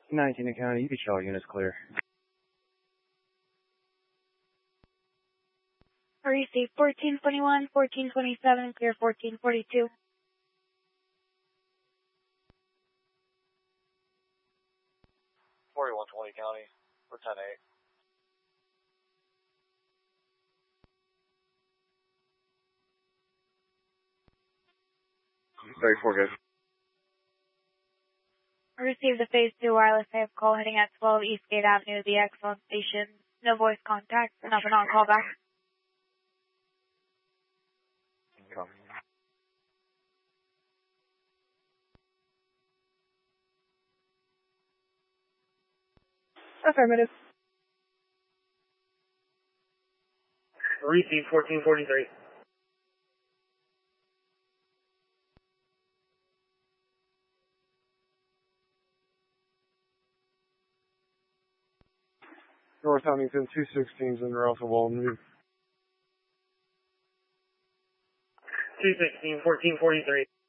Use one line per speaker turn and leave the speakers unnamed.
19 to county, you can show all units clear.
Receive 1421, 1427, clear 1442.
4120 county, for 10-8.
Very good.
Receive the Phase 2 wireless. I have call heading at 12 Eastgate Avenue, the Exxon station. No voice contact, enough and on call back.
Copy.
Affirmative.
Receive 1443.
North Huntington, 216s under Alpha Walden.
216, 1443.